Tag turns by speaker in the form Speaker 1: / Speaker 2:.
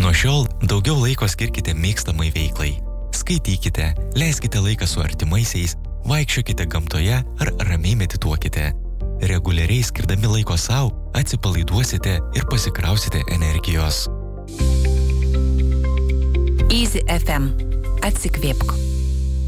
Speaker 1: Nuo šiol daugiau laiko skirkite mėgstamai veiklai. Skaitykite, leiskite laiką su artimaisiais, vaikščiokite gamtoje ar ramiai medituokite. Reguliariai skirdami laiko sau, atsipalaiduosite ir pasikrausite energijos.
Speaker 2: Easy FM. Atsikvėpk.